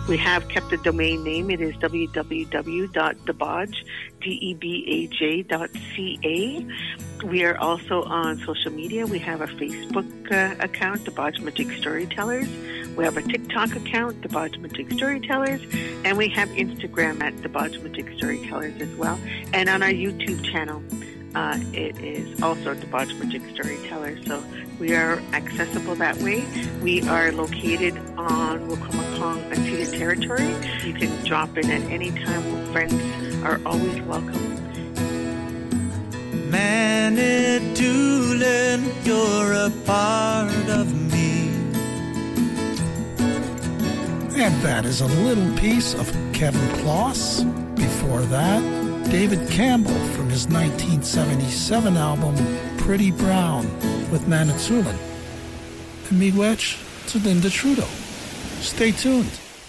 We have kept the domain name. It is www.debaj.ca. We are also on social media. We have a Facebook account, Debaj Magic Storytellers. We have a TikTok account, Debaj Magic Storytellers. And we have Instagram at Debaj Magic Storytellers as well. And on our YouTube channel, it is also Debaj Magic Storytellers. So we are accessible that way. We are located on Wacomico unceded territory. You can drop in at any time. Friends are always welcome. Manitoulin, you're a part of me. And that is a little piece of Kevin Kloss. Before that, David Campbell from his 1977 album Pretty Brown with Manitoulin. And miigwech to Linda Trudeau. Stay tuned.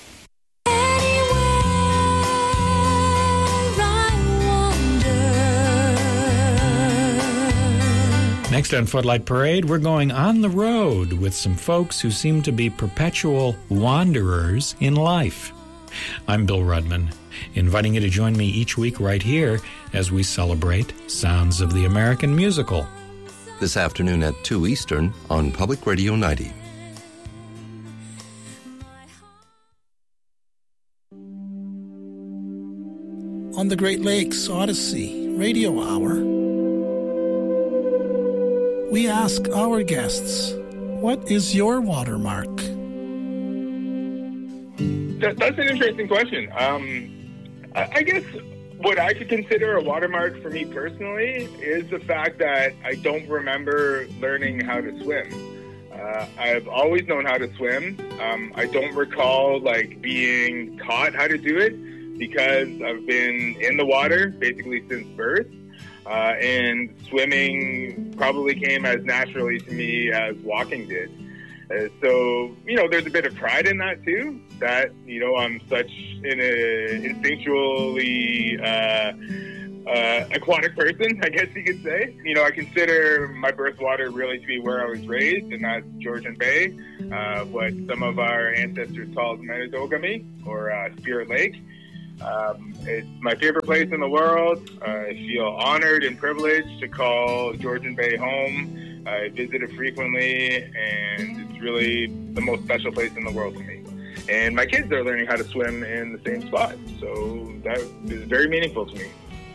Next on Floodlight Parade, we're going on the road with some folks who seem to be perpetual wanderers in life. I'm Bill Rudman, inviting you to join me each week right here as we celebrate Sounds of the American Musical. This afternoon at 2 Eastern on Public Radio 90. On the Great Lakes Odyssey Radio Hour, we ask our guests, what is your watermark? That's an interesting question. I guess what I could consider a watermark for me personally is the fact that I don't remember learning how to swim. I've always known how to swim. I don't recall being taught how to do it because I've been in the water basically since birth. And swimming probably came as naturally to me as walking did. So, there's a bit of pride in that too, that, I'm such an instinctually aquatic person, I guess you could say. I consider my birth water really to be where I was raised, and that's Georgian Bay, what some of our ancestors called Manitogami, or Spirit Lake. It's my favorite place in the world. I feel honored and privileged to call Georgian Bay home. I visit it frequently, and it's really the most special place in the world to me. And my kids are learning how to swim in the same spot, so that is very meaningful to me.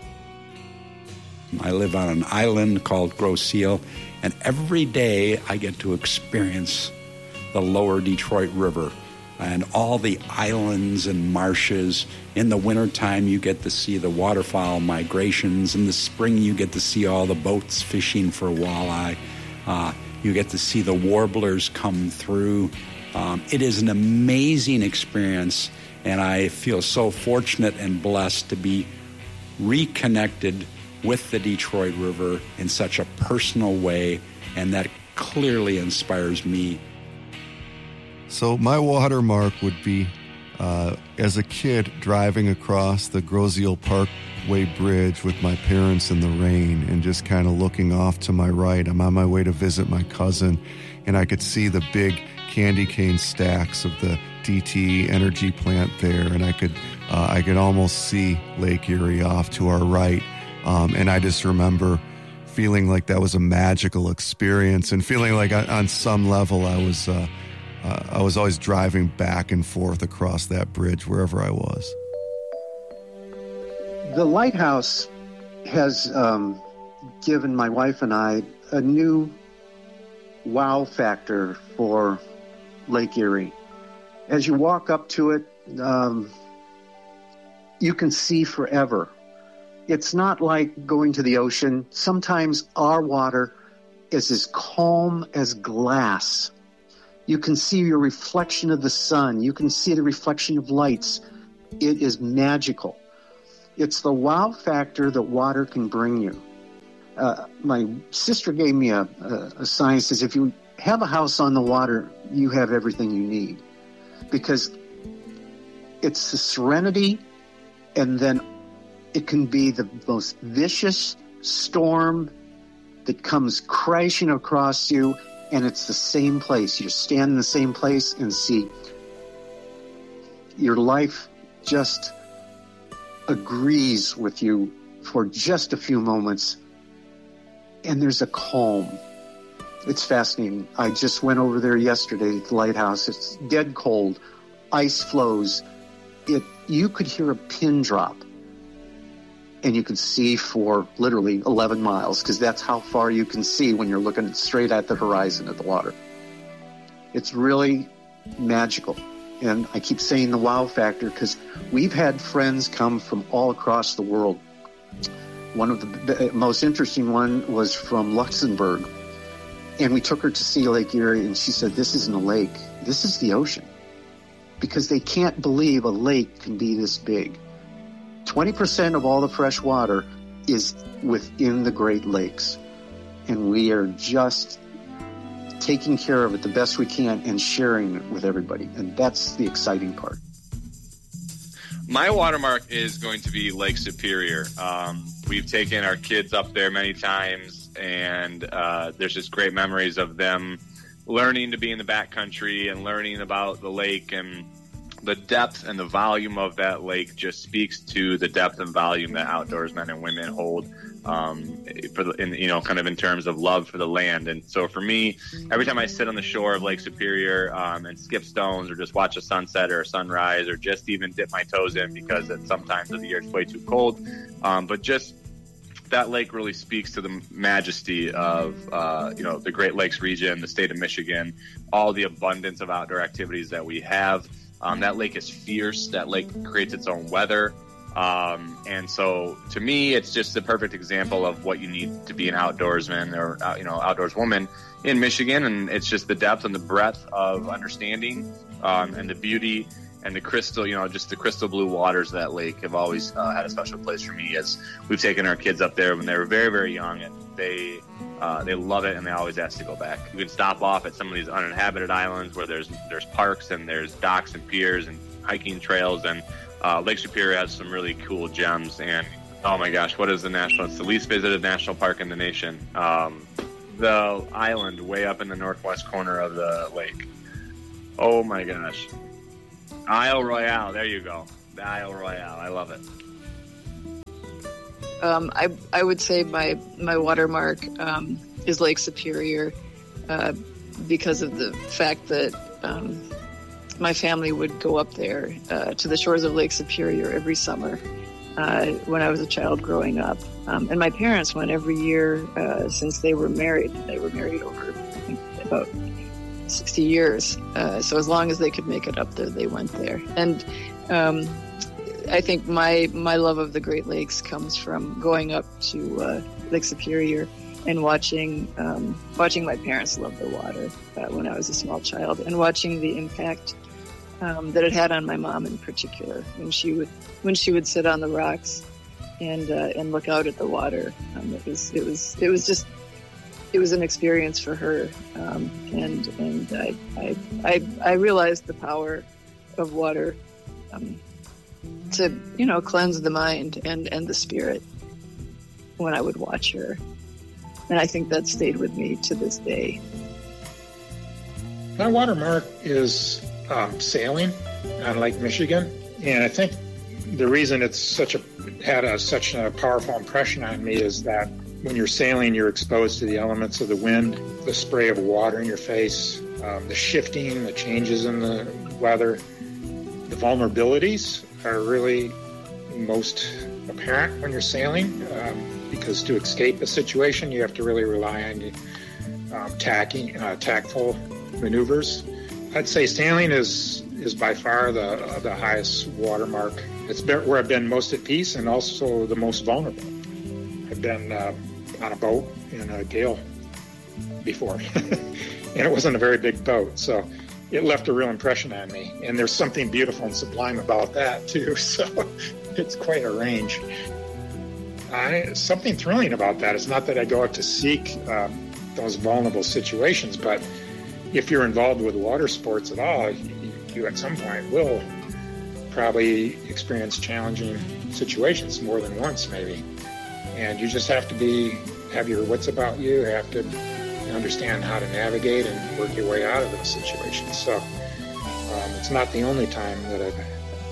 I live on an island called Gros Seal, and every day I get to experience the lower Detroit River and all the islands and marshes. In the wintertime, you get to see the waterfowl migrations. In the spring, you get to see all the boats fishing for walleye. You get to see the warblers come through. It is an amazing experience, and I feel so fortunate and blessed to be reconnected with the Detroit River in such a personal way, and that clearly inspires me. So my watermark would be, as a kid, driving across the Gros Seal Parkway Bridge with my parents in the rain and just kind of looking off to my right. I'm on my way to visit my cousin, and I could see the big candy cane stacks of the DTE energy plant there, and I could almost see Lake Erie off to our right. And I just remember feeling like that was a magical experience, and feeling like on some level I was always driving back and forth across that bridge wherever I was. The lighthouse has given my wife and I a new wow factor for Lake Erie. As you walk up to it, you can see forever. It's not like going to the ocean. Sometimes our water is as calm as glass. You can see your reflection of the sun. You can see the reflection of lights. It is magical. It's the wow factor that water can bring you. My sister gave me a sign that says, if you have a house on the water, you have everything you need. Because it's the serenity, and then it can be the most vicious storm that comes crashing across you, and it's the same place. You stand in the same place and see your life just agrees with you for just a few moments, and there's a calm. It's fascinating. I just went over there yesterday at the lighthouse. It's dead cold. Ice flows. You could hear a pin drop, and you could see for literally 11 miles, because that's how far you can see when you're looking straight at the horizon of the water. It's really magical. And I keep saying the wow factor because we've had friends come from all across the world. One of the most interesting one was from Luxembourg. And we took her to see Lake Erie, and she said, this isn't a lake. This is the ocean. Because they can't believe a lake can be this big. 20% of all the fresh water is within the Great Lakes. And we are just taking care of it the best we can and sharing it with everybody. And that's the exciting part. My watermark is going to be Lake Superior. We've taken our kids up there many times, and there's just great memories of them learning to be in the backcountry and learning about the lake, and the depth and the volume of that lake just speaks to the depth and volume that outdoorsmen and women hold, kind of in terms of love for the land. And so for me, every time I sit on the shore of Lake Superior and skip stones or just watch a sunset or a sunrise or just even dip my toes in because at sometimes of the year it's way too cold, but just that lake really speaks to the majesty of, the Great Lakes region, the state of Michigan, all the abundance of outdoor activities that we have. That lake is fierce. That lake creates its own weather. And so to me, it's just the perfect example of what you need to be an outdoorsman or, outdoors woman in Michigan. And it's just the depth and the breadth of understanding, and the beauty and the crystal, just the crystal blue waters of that lake have always had a special place for me, as we've taken our kids up there when they were very, very young, and they love it, and they always ask to go back. You can stop off at some of these uninhabited islands where there's parks and there's docks and piers and hiking trails, and Lake Superior has some really cool gems. And oh my gosh, what is it's the least visited national park in the nation. The island way up in the northwest corner of the lake. Oh my gosh. Isle Royale, there you go. The Isle Royale, I love it. I would say my watermark is Lake Superior because of the fact that my family would go up there to the shores of Lake Superior every summer when I was a child growing up. And my parents went every year since they were married. They were married over, I think, about 60 years. So as long as they could make it up there, they went there. And I think my love of the Great Lakes comes from going up to Lake Superior and watching my parents love the water when I was a small child, and watching the impact that it had on my mom in particular when she would sit on the rocks and look out at the water. It was an experience for her, and I realized the power of water to cleanse the mind and the spirit when I would watch her, and I think that stayed with me to this day. My watermark is sailing on Lake Michigan, and I think the reason it's such a powerful impression on me is that when you're sailing, you're exposed to the elements of the wind, the spray of water in your face, the shifting, the changes in the weather. The vulnerabilities are really most apparent when you're sailing, because to escape a situation, you have to really rely on tactful maneuvers. I'd say sailing is by far the highest watermark. It's where I've been most at peace and also the most vulnerable. I've been on a boat in a gale before, and it wasn't a very big boat, so it left a real impression on me. And there's something beautiful and sublime about that too, so it's quite a range. Something thrilling about that. It's not that I go out to seek those vulnerable situations, but if you're involved with water sports at all, you at some point will probably experience challenging situations more than once, maybe. And you just have to have your wits about you, have to understand how to navigate and work your way out of those situations. So it's not the only time that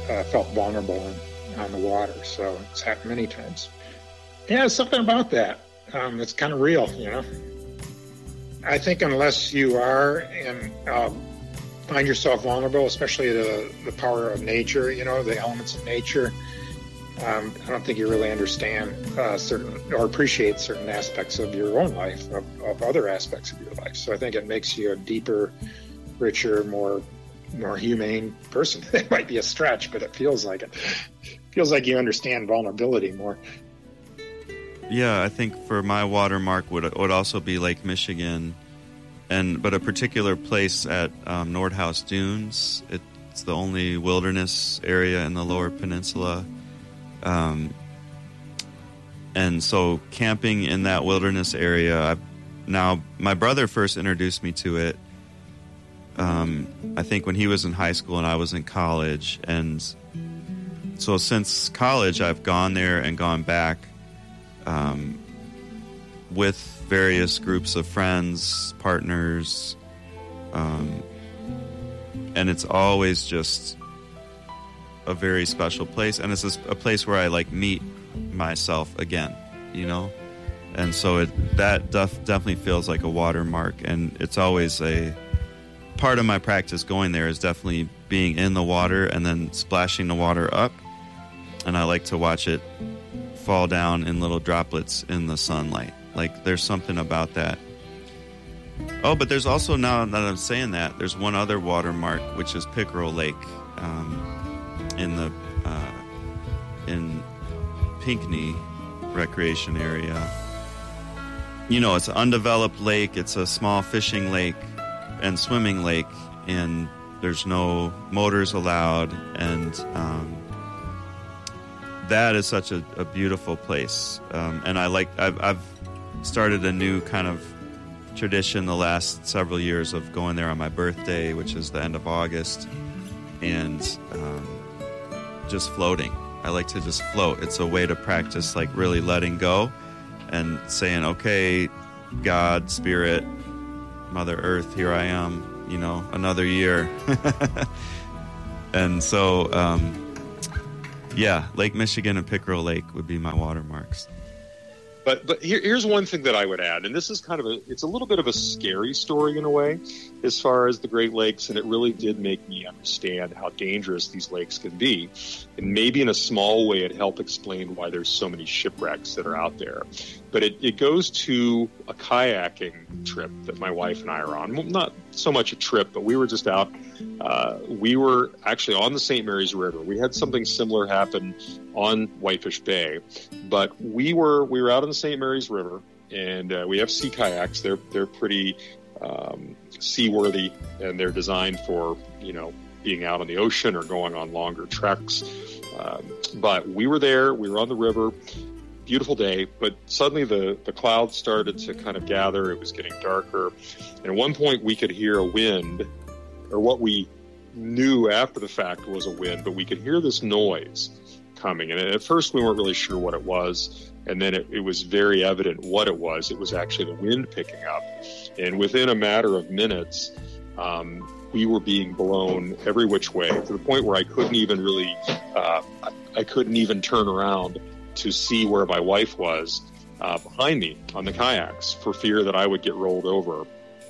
felt vulnerable on the water. So it's happened many times. Yeah, there's something about that. It's kind of real, you know. I think unless you are and find yourself vulnerable, especially to the power of nature, you know, the elements of nature, I don't think you really understand certain or appreciate certain aspects of your own life, of other aspects of your life. So I think it makes you a deeper, richer, more humane person. It might be a stretch, but it feels like it. Feels like you understand vulnerability more. Yeah, I think for my watermark would also be Lake Michigan, but a particular place at Nordhaus Dunes. It's the only wilderness area in the Lower Peninsula. And so camping in that wilderness area, now my brother first introduced me to it, I think when he was in high school and I was in college. And so since college, I've gone there and gone back with various groups of friends, partners, and it's always just a very special place, and it's a place where I like meet myself again, you know, and so that definitely feels like a watermark, and it's always a part of my practice going there is definitely being in the water and then splashing the water up, and I like to watch it fall down in little droplets in the sunlight. Like there's something about that. Oh, but there's also, now that I'm saying that, there's one other watermark, which is Pickerel Lake. In Pinckney recreation area. You know, it's an undeveloped lake. It's a small fishing lake and swimming lake, and there's no motors allowed. And that is such a beautiful place. And I've started a new kind of tradition the last several years of going there on my birthday, which is the end of August, and just floating. I like to just float. It's a way to practice like really letting go and saying, okay, God, Spirit, Mother Earth, here I am, you know, another year. And so, yeah, Lake Michigan and Pickerel Lake would be my watermarks. But here's one thing that I would add, and this is kind of it's a little bit of a scary story in a way, as far as the Great Lakes, and it really did make me understand how dangerous these lakes can be. And maybe in a small way it helped explain why there's so many shipwrecks that are out there. But it goes to a kayaking trip that my wife and I are on. Well, not so much a trip, but we were just out. We were actually on the St. Mary's River. We had something similar happen on Whitefish Bay, but we were out on the St. Mary's River, and we have sea kayaks. They're pretty seaworthy, and they're designed for, you know, being out on the ocean or going on longer treks. But we were there. We were on the river. Beautiful day, but suddenly the clouds started to kind of gather. It was getting darker, and at one point we could hear a wind, or what we knew after the fact was a wind, but we could hear this noise coming, and at first we weren't really sure what it was, and then it was very evident what it was. It was actually the wind picking up, and within a matter of minutes, we were being blown every which way, to the point where I couldn't even really I couldn't even turn around to see where my wife was behind me on the kayaks, for fear that I would get rolled over.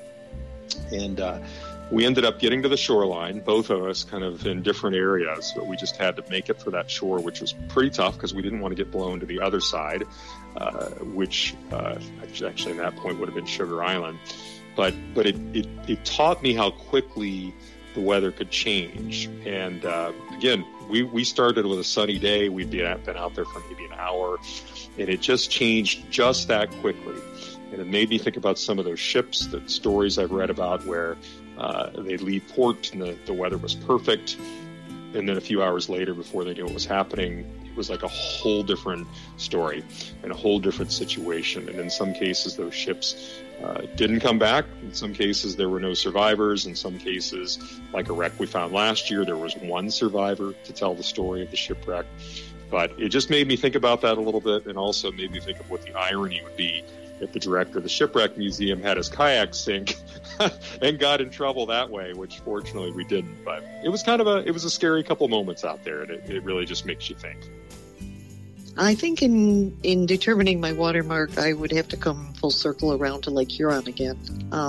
And we ended up getting to the shoreline, both of us kind of in different areas, but we just had to make it for that shore, which was pretty tough because we didn't want to get blown to the other side, which actually at that point would have been Sugar Island. But it taught me how quickly the weather could change. And again, we started with a sunny day. We'd been out there for maybe an hour, and it just changed just that quickly. And it made me think about some of those ships, the stories I've read about where they'd leave port and the weather was perfect, and then a few hours later, before they knew what was happening, it was like a whole different story and a whole different situation. And in some cases, those ships didn't come back. In some cases, there were no survivors. In some cases, like a wreck we found last year, there was one survivor to tell the story of the shipwreck. But it just made me think about that a little bit, and also made me think of what the irony would be if the director of the Shipwreck Museum had his kayak sink and got in trouble that way, which fortunately we didn't. But it was it was a scary couple moments out there, and it really just makes you think. I think in determining my watermark, I would have to come full circle around to Lake Huron again.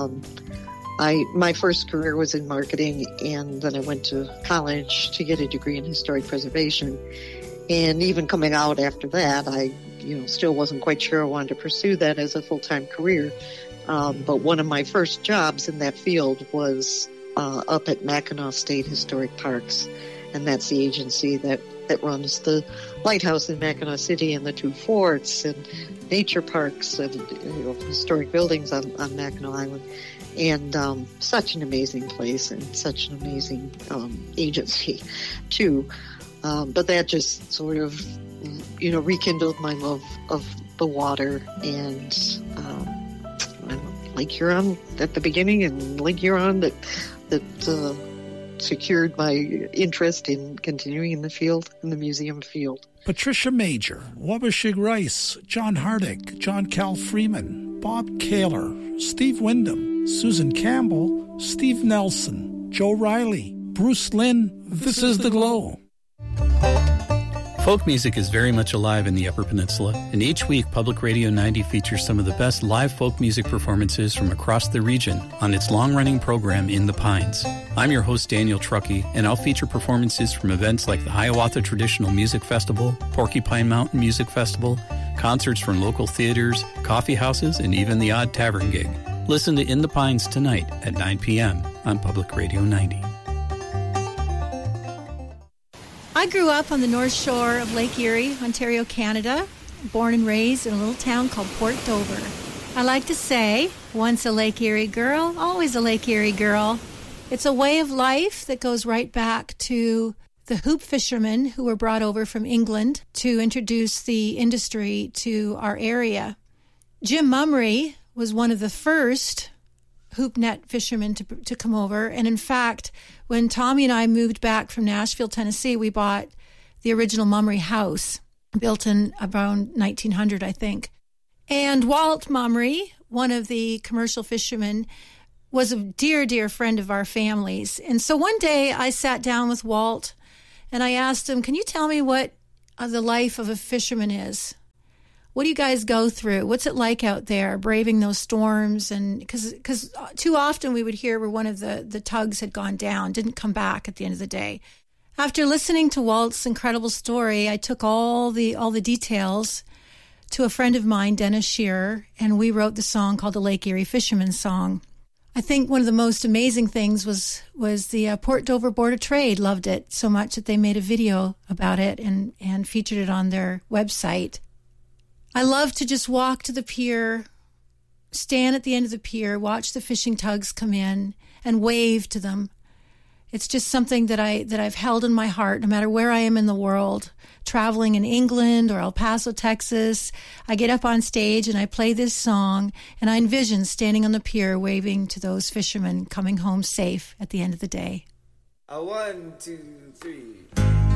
My first career was in marketing, and then I went to college to get a degree in historic preservation. And even coming out after that, I still wasn't quite sure I wanted to pursue that as a full-time career. But one of my first jobs in that field was up at Mackinac State Historic Parks, and that's the agency that runs the lighthouse in Mackinac City and the two forts and nature parks and historic buildings on Mackinac Island. And such an amazing place and such an amazing agency, too. But that just sort of, rekindled my love of the water and Lake Huron at the beginning, and Lake Huron that secured my interest in continuing in the museum field. Patricia Major, Wabashig Rice, John Hardick, John Cal Freeman, Bob Kaler, Steve Wyndham, Susan Campbell, Steve Nelson, Joe Riley, Bruce Lynn. This is The Glow. Folk music is very much alive in the Upper Peninsula, and each week Public Radio 90 features some of the best live folk music performances from across the region on its long-running program In the Pines. I'm your host, Daniel Truckee, and I'll feature performances from events like the Hiawatha Traditional Music Festival, Porcupine Mountain Music Festival, concerts from local theaters, coffee houses, and even the odd tavern gig. Listen to In the Pines tonight at 9 p.m. on Public Radio 90. I grew up on the north shore of Lake Erie, Ontario, Canada, born and raised in a little town called Port Dover. I like to say, once a Lake Erie girl, always a Lake Erie girl. It's a way of life that goes right back to the hoop fishermen who were brought over from England to introduce the industry to our area. Jim Mummery was one of the first hoop net fishermen to come over. And in fact, when Tommy and I moved back from Nashville, Tennessee, we bought the original Mummery house, built in around 1900, I think. And Walt Mummery, one of the commercial fishermen, was a dear, dear friend of our family's. And so one day I sat down with Walt and I asked him, can you tell me what the life of a fisherman is? What do you guys go through? What's it like out there, braving those storms? And because too often we would hear where one of the tugs had gone down, didn't come back at the end of the day. After listening to Walt's incredible story, I took all the details to a friend of mine, Dennis Shearer, and we wrote the song called the Lake Erie Fisherman's Song. I think one of the most amazing things was the Port Dover Board of Trade loved it so much that they made a video about it and featured it on their website. I love to just walk to the pier, stand at the end of the pier, watch the fishing tugs come in, and wave to them. It's just something that I've held in my heart, no matter where I am in the world. Traveling in England or El Paso, Texas, I get up on stage and I play this song, and I envision standing on the pier waving to those fishermen coming home safe at the end of the day. 1, 2, 3.